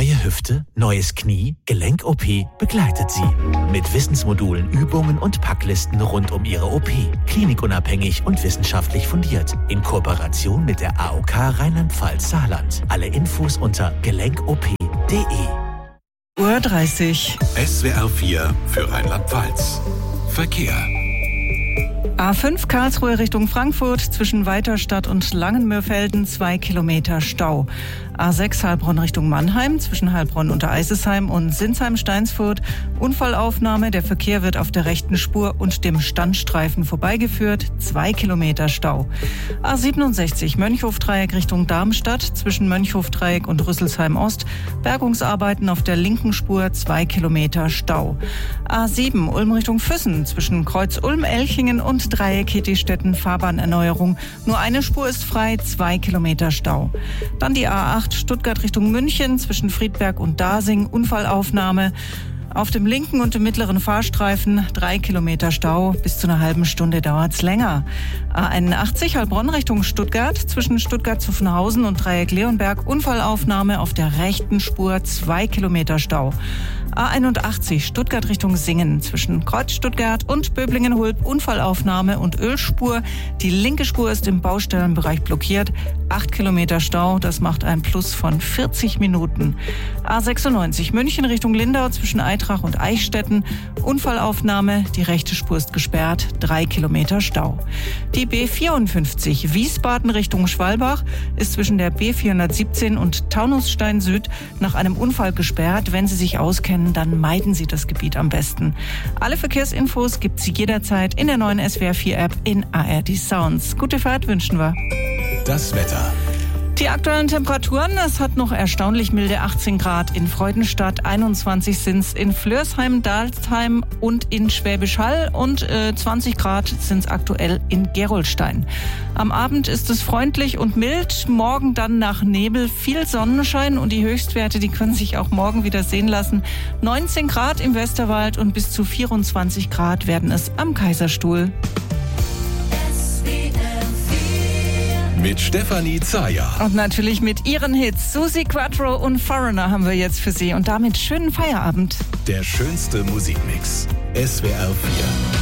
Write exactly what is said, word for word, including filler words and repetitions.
Neue Hüfte, neues Knie, Gelenk-O P begleitet Sie. Mit Wissensmodulen, Übungen und Packlisten rund um Ihre O P. Klinikunabhängig und wissenschaftlich fundiert. In Kooperation mit der A O K Rheinland-Pfalz Saarland. Alle Infos unter gelenkop punkt de. Uhr dreißig. S W R vier für Rheinland-Pfalz. Verkehr. A fünf Karlsruhe Richtung Frankfurt zwischen Weiterstadt und Langenmörfelden zwei Kilometer Stau. A sechs Heilbronn Richtung Mannheim zwischen Heilbronn unter Eisesheim und Sinsheim-Steinsfurt. Unfallaufnahme, der Verkehr wird auf der rechten Spur und dem Standstreifen vorbeigeführt. zwei Kilometer Stau. A siebenundsechzig Mönchhofdreieck Richtung Darmstadt zwischen Mönchhofdreieck und Rüsselsheim Ost. Bergungsarbeiten auf der linken Spur, zwei Kilometer Stau. A sieben Ulm Richtung Füssen zwischen Kreuz Ulm-Elchingen und Dreieck Hittistetten Fahrbahnerneuerung. Nur eine Spur ist frei, zwei Kilometer Stau. Dann die A acht Stuttgart Richtung München zwischen Friedberg und Dasing. Unfallaufnahme. Auf dem linken und dem mittleren Fahrstreifen drei Kilometer Stau. Bis zu einer halben Stunde dauert's länger. A einundachtzig Heilbronn Richtung Stuttgart zwischen Stuttgart-Zuffenhausen und Dreieck Leonberg. Unfallaufnahme auf der rechten Spur, zwei Kilometer Stau. A einundachtzig Stuttgart Richtung Singen zwischen Kreuz Stuttgart und Böblingen-Hulb. Unfallaufnahme und Ölspur. Die linke Spur ist im Baustellenbereich blockiert. acht Kilometer Stau, das macht ein Plus von vierzig Minuten. A sechsundneunzig München Richtung Lindau zwischen Eitrach und Eichstätten. Unfallaufnahme, die rechte Spur ist gesperrt. drei Kilometer Stau. Die B vierundfünfzig Wiesbaden Richtung Schwalbach ist zwischen der B vierhundertsiebzehn und Taunusstein Süd nach einem Unfall gesperrt. Wenn Sie sich auskennen, dann meiden Sie das Gebiet am besten. Alle Verkehrsinfos gibt es jederzeit in der neuen S W R vier App in A R D Sounds. Gute Fahrt wünschen wir. Das Wetter. Die aktuellen Temperaturen, es hat noch erstaunlich milde achtzehn Grad in Freudenstadt, einundzwanzig sind's in Flörsheim, Dalsheim und in Schwäbisch Hall und äh, zwanzig Grad sind's aktuell in Gerolstein. Am Abend ist es freundlich und mild, morgen dann nach Nebel viel Sonnenschein und die Höchstwerte, die können sich auch morgen wieder sehen lassen. neunzehn Grad im Westerwald und bis zu vierundzwanzig Grad werden es am Kaiserstuhl. Mit Stefanie Zayer. Und natürlich mit ihren Hits. Susi Quattro und Foreigner haben wir jetzt für Sie. Und damit schönen Feierabend. Der schönste Musikmix. S W R vier.